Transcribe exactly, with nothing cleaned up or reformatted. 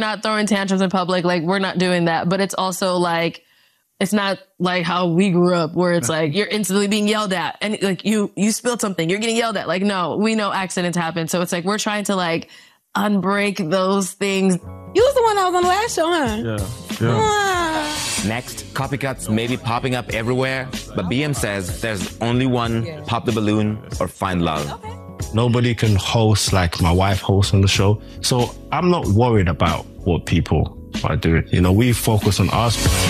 not throwing tantrums in public. Like, we're not doing that. But it's also like, it's not like how we grew up where it's like you're instantly being yelled at and like you, you spilled something, you're getting yelled at. Like, no, we know accidents happen. So it's like, we're trying to like unbreak those things. You was the one that was on the last show, huh? Yeah. yeah. Next, copycats may be popping up everywhere, but B M says there's only one, pop the balloon or find love. Okay. Nobody can host like my wife hosts on the show. So I'm not worried about what people are doing. You know, we focus on us.